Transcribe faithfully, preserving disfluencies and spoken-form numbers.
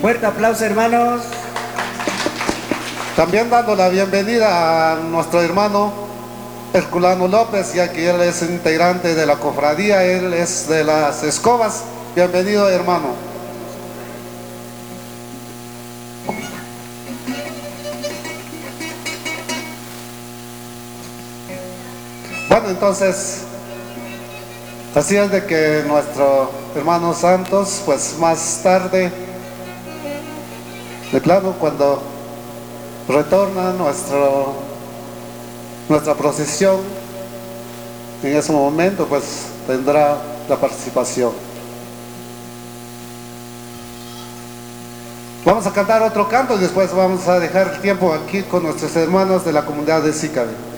Fuerte aplauso, hermanos. También dando la bienvenida a nuestro hermano Herculano López, ya que él es integrante de la cofradía, él es de las escobas. Bienvenido, hermano. Bueno, entonces, así es de que nuestro hermano Santos, pues más tarde, de plano, cuando retorna nuestro, nuestra procesión, en ese momento, pues tendrá la participación. Vamos a cantar otro canto y después vamos a dejar el tiempo aquí con nuestros hermanos de la comunidad de Sicavi.